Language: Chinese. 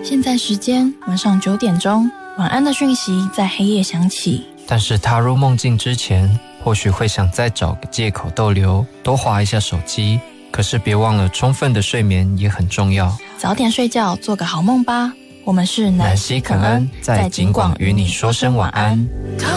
现在时间晚上9点钟，晚安的讯息在黑夜响起。 但是踏入梦境之前，或许会想再找个借口逗留，多滑一下手机。可是别忘了，充分的睡眠也很重要。 早点睡觉，做个好梦吧。我们是南希肯恩，在景广与你说声晚安。